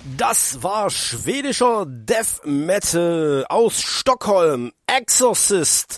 Das war schwedischer Death Metal aus Stockholm, Exorcist,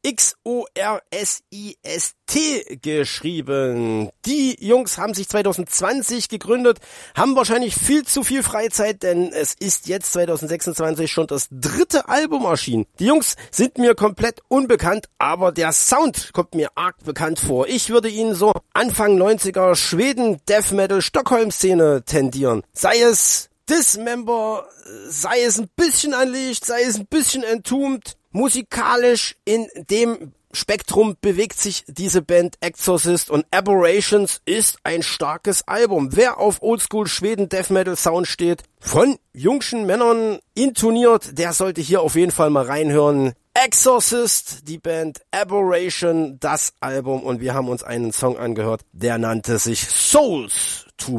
X-O-R-S-I-S-T geschrieben. Die Jungs haben sich 2020 gegründet, haben wahrscheinlich viel zu viel Freizeit, denn es ist jetzt 2026 schon das 3. Album erschienen. Die Jungs sind mir komplett unbekannt, aber der Sound kommt mir arg bekannt vor. Ich würde ihnen so Anfang 90er Schweden Death Metal Stockholm Szene tendieren. Sei es Dismember, sei es ein bisschen Unleashed, sei es ein bisschen Entombed. Musikalisch in dem Spektrum bewegt sich diese Band Exorcist und Aberrations ist ein starkes Album. Wer auf Oldschool Schweden Death Metal Sound steht, von jungschen Männern intoniert, der sollte hier auf jeden Fall mal reinhören. Exorcist, die Band, Aberration, das Album, und wir haben uns einen Song angehört, der nannte sich Souls to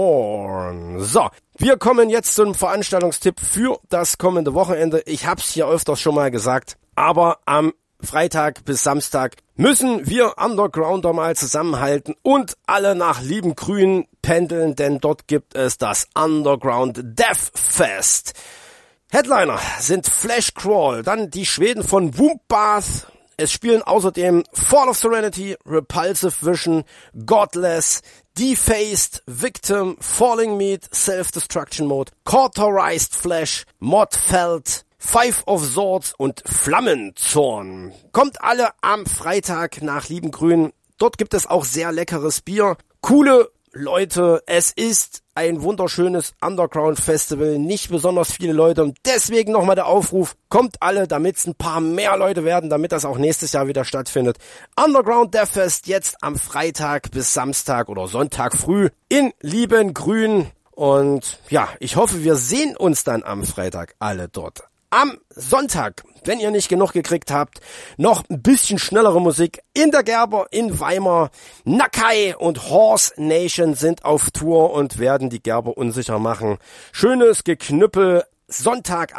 Mourn. So, wir kommen jetzt zum Veranstaltungstipp für das kommende Wochenende. Ich hab's hier öfters schon mal gesagt, aber am Freitag bis Samstag müssen wir Undergrounder mal zusammenhalten und alle nach Liebengrün pendeln, denn dort gibt es das Underground Death Fest. Headliner sind Flesh Crawl, dann die Schweden von Wombbath. Es spielen außerdem Fall of Serenity, Repulsive Vision, Godless, Defaced, Victim, Falling Meat, Self-Destruction Mode, Cauterized Flesh, Modfeld, Five of Swords und Flammenzorn. Kommt alle am Freitag nach Liebengrün. Dort gibt es auch sehr leckeres Bier. Coole Leute, es ist ein wunderschönes Underground-Festival, nicht besonders viele Leute und deswegen nochmal der Aufruf, kommt alle, damit es ein paar mehr Leute werden, damit das auch nächstes Jahr wieder stattfindet. Underground Death Fest jetzt am Freitag bis Samstag oder Sonntag früh in Liebengrün und ja, ich hoffe, wir sehen uns dann am Freitag alle dort. Am Sonntag, wenn ihr nicht genug gekriegt habt, noch ein bisschen schnellere Musik in der Gerber in Weimar. Nakai und Horse Nation sind auf Tour und werden die Gerber unsicher machen. Schönes Geknüppel, Sonntag,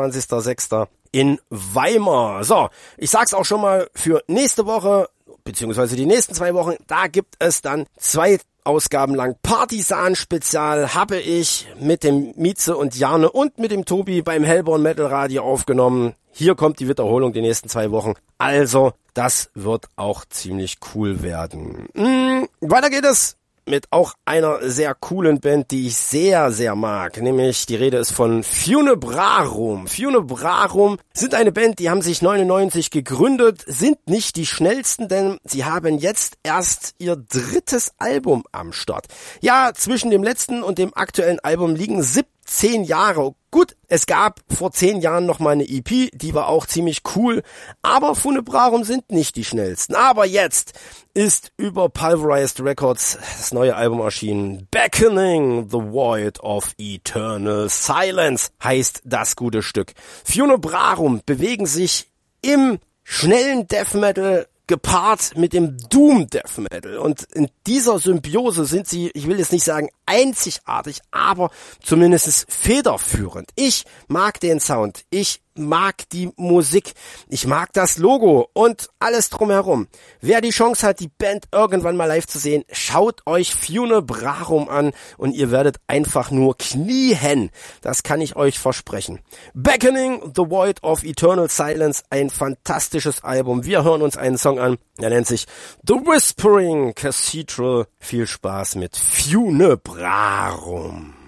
28.06. in Weimar. So, ich sag's auch schon mal für nächste Woche, beziehungsweise die nächsten 2 Wochen, da gibt es dann 2 Ausgaben lang Partisan-Spezial habe ich mit dem Mieze und Jarne und mit dem Tobi beim Hellborn Metal Radio aufgenommen. Hier kommt die Wiederholung die nächsten 2 Wochen. Also, das wird auch ziemlich cool werden. Weiter geht es mit auch einer sehr coolen Band, die ich sehr, sehr mag. Nämlich, die Rede ist von Funebrarum. Funebrarum sind eine Band, die haben sich 99 gegründet, sind nicht die schnellsten, denn sie haben jetzt erst ihr 3. Album am Start. Ja, zwischen dem letzten und dem aktuellen Album liegen 17 Jahre. Gut, es gab vor 10 Jahren noch mal eine EP, die war auch ziemlich cool, aber Funebrarum sind nicht die schnellsten. Aber jetzt ist über Pulverized Records das neue Album erschienen. Beckoning the Void of Eternal Silence heißt das gute Stück. Funebrarum bewegen sich im schnellen Death Metal gepaart mit dem Doom Death Metal. Und in dieser Symbiose sind sie, ich will jetzt nicht sagen einzigartig, aber zumindest federführend. Ich mag den Sound, ich mag die Musik, ich mag das Logo und alles drumherum. Wer die Chance hat, die Band irgendwann mal live zu sehen, schaut euch Funebrarum an und ihr werdet einfach nur knien. Das kann ich euch versprechen. Beckoning the Void of Eternal Silence, ein fantastisches Album. Wir hören uns einen Song an, der nennt sich The Whispering Cathedral. Viel Spaß mit Funebrarum.